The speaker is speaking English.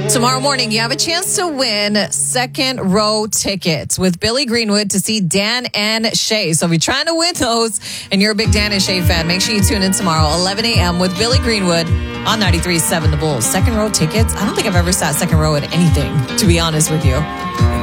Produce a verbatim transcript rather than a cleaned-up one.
Tomorrow morning, you have a chance to win second row tickets with Billy Greenwood to see Dan and Shay. So if you're trying to win those and you're a big Dan and Shay fan, make sure you tune in tomorrow, eleven a.m. with Billy Greenwood on ninety-three point seven The Bulls. Second row tickets? I don't think I've ever sat second row at anything, to be honest with you.